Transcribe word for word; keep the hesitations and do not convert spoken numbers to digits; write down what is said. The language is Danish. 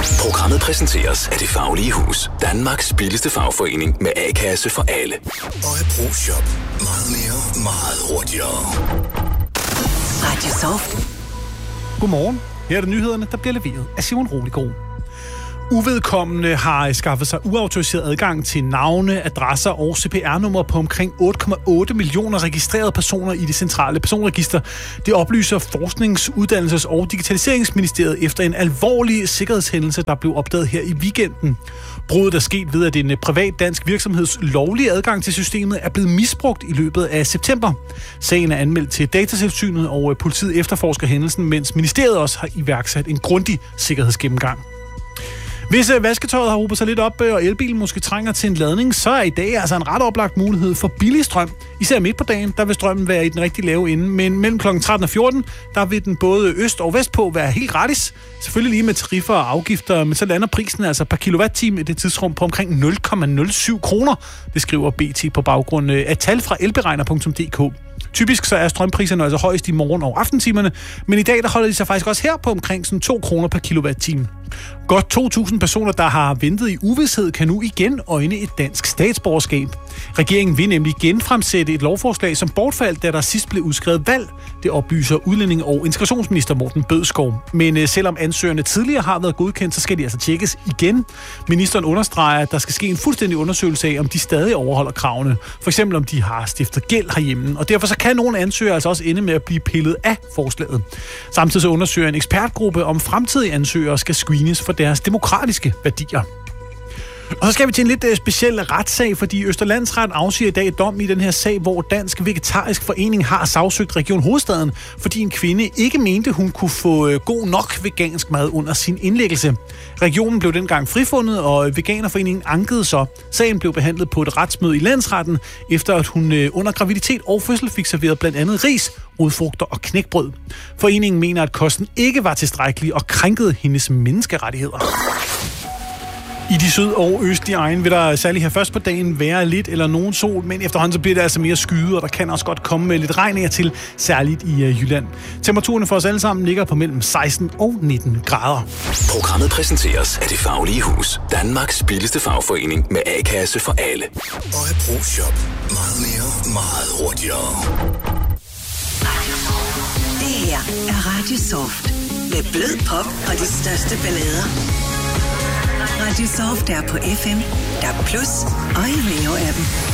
Programmet præsenteres af Det Faglige Hus. Danmarks billigste fagforening med A-kasse for alle. Og et Pro-shop. Meget mere, meget hurtigere. Radio Soft. Godmorgen. Her er det nyhederne, der bliver leveret af Simon Roligård. Uvedkommende har skaffet sig uautoriseret adgang til navne, adresser og C P R-numre på omkring otte komma otte millioner registrerede personer i det centrale personregister. Det oplyser Forsknings-, Uddannelses- og Digitaliseringsministeriet efter en alvorlig sikkerhedshændelse, der blev opdaget her i weekenden. Bruddet er sket ved, at en privat dansk virksomheds lovlige adgang til systemet er blevet misbrugt i løbet af september. Sagen er anmeldt til Datatilsynet, og politiet efterforsker hændelsen, mens ministeriet også har iværksat en grundig sikkerhedsgennemgang. Hvis vasketøjet har hobet sig lidt op, og elbilen måske trænger til en ladning, så er i dag altså en ret oplagt mulighed for billig strøm. Især midt på dagen, der vil strømmen være i den rigtig lave ende, men mellem klokken tretten og fjorten, der vil den både øst og vest på være helt gratis. Selvfølgelig lige med tariffer og afgifter, men så lander prisen altså per kilowatt-time i det tidsrum på omkring nul komma nul syv kroner. Det skriver B T på baggrund af tal fra elberegner punktum d k. Typisk så er strømpriserne altså højst i morgen- og aftentimerne, men i dag der holder de sig faktisk også her på omkring sådan to kroner per kilowatt-time. Godt to tusind personer, der har ventet i uvished, kan nu igen øjne et dansk statsborgerskab. Regeringen vil nemlig genfremsætte et lovforslag, som bortfaldt, da der sidst blev udskrevet valg. Det oplyser udlændinge- og integrationsminister Morten Bødskov. Men øh, selvom ansøgerne tidligere har været godkendt, så skal de altså tjekkes igen. Ministeren understreger, at der skal ske en fuldstændig undersøgelse af, om de stadig overholder kravene. For eksempel om de har stiftet gæld herhjemme. Og derfor så kan nogle ansøgere altså også ende med at blive pillet af forslaget. Samtidig så undersøger en ekspertgruppe, om fremtidige ansøgere skal screenes for deres demokratiske værdier. Og så skal vi til en lidt speciel retssag, fordi Østerlandsret afsiger i dag et dom i den her sag, hvor Dansk Vegetarisk Forening har sagsøgt Region Hovedstaden, fordi en kvinde ikke mente, hun kunne få god nok vegansk mad under sin indlæggelse. Regionen blev dengang frifundet, og Veganerforeningen ankede så. Sagen blev behandlet på et retsmøde i landsretten, efter at hun under graviditet og fødsel fik serveret blandt andet ris, rodfrugter og knækbrød. Foreningen mener, at kosten ikke var tilstrækkelig og krænkede hendes menneskerettigheder. I de syd- og østlige egne vil der særligt her først på dagen være lidt eller nogen sol, men efterhånden så bliver det altså mere skyet, og der kan også godt komme lidt regn her til, særligt i uh, Jylland. Temperaturen for os alle sammen ligger på mellem seksten og nitten grader. Programmet præsenteres af Det Faglige Hus. Danmarks billigste fagforening med A-kasse for alle. Og et Pro-shop. Meget mere, meget hurtigere. Det her er Radio Soft. Med blød pop og de største ballader. Radio Soft er på F M, D A B plus og i Rio-appen.